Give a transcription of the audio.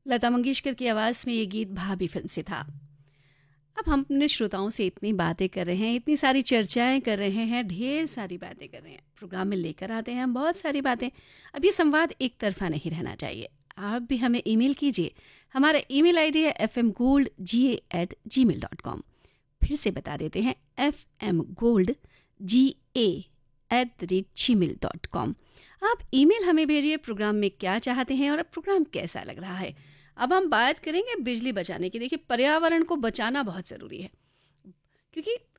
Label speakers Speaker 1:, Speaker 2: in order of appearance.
Speaker 1: लता मंगेशकर की आवाज़ में ये गीत भाभी फिल्म से था। अब हम अपने श्रोताओं से इतनी बातें कर रहे हैं, इतनी सारी चर्चाएं कर रहे हैं, ढेर सारी बातें कर रहे हैं, प्रोग्राम में लेकर आते हैं हम बहुत सारी बातें। अब ये संवाद एक तरफा नहीं रहना चाहिए। आप भी हमें ईमेल कीजिए। हमारा ईमेल आईडी है fmgoldga@gmail.com। फिर से बता देते हैं, fmgoldga@gmail.com। आप ईमेल हमें भेजिए, प्रोग्राम में क्या चाहते हैं और अब प्रोग्राम कैसा लग रहा है। अब हम बात करेंगे बिजली बचाने की। देखिए, पर्यावरण को बचाना बहुत ज़रूरी है, क्योंकि